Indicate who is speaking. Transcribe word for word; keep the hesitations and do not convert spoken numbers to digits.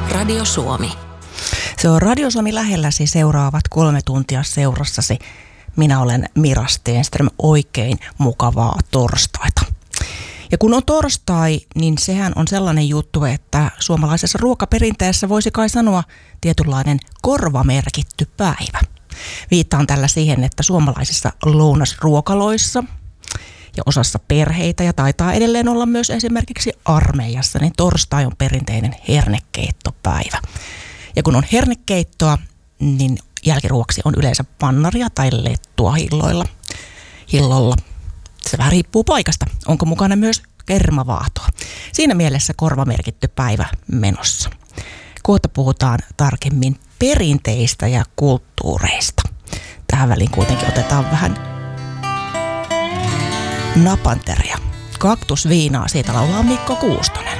Speaker 1: Radio Suomi.
Speaker 2: Se on Radio Suomi lähelläsi, seuraavat kolme tuntia seurassasi. Minä olen Mira Stenström, oikein mukavaa torstaita. Ja kun on torstai, niin sehän on sellainen juttu, että suomalaisessa ruokaperinteessä voisi kai sanoa tietynlainen korvamerkitty päivä. Viittaan tällä siihen, että suomalaisissa lounasruokaloissa ja osassa perheitä ja taitaa edelleen olla myös esimerkiksi armeijassa, niin torstai on perinteinen hernekeittopäivä. Ja kun on hernekeittoa, niin jälkiruoksi on yleensä pannaria tai lettua hilloilla. hillolla. Se vähän riippuu paikasta. Onko mukana myös kermavaahtoa? Siinä mielessä korvamerkitty päivä menossa. Kohta puhutaan tarkemmin perinteistä ja kulttuureista. Tähän väliin kuitenkin otetaan vähän napanteria. Kaktusviinaa, siitä laulaa Mikko Kuustonen.